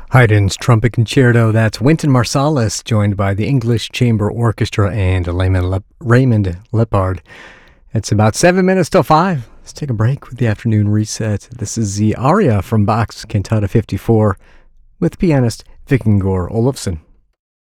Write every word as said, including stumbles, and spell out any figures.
Haydn's Trumpet Concerto, that's Wynton Marsalis, joined by the English Chamber Orchestra and Raymond, Le- Raymond Lepard. It's about seven minutes till five. Let's take a break with the afternoon reset. This is the aria from Bach's Cantata fifty-four with pianist Vikingur Olafsson.